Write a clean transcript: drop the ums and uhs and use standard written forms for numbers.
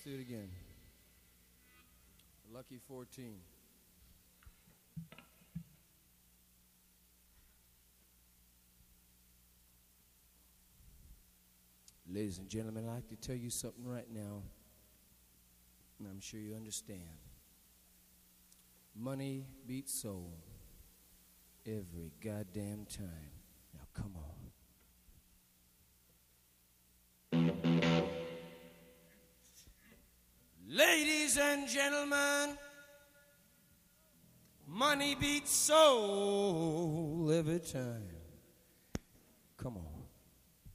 do it again. Lucky 14. Ladies and gentlemen, I'd like to tell you something right now, and I'm sure you understand. Money beats soul every goddamn time. Now, come on. Ladies and gentlemen, money beats soul every time. Come on.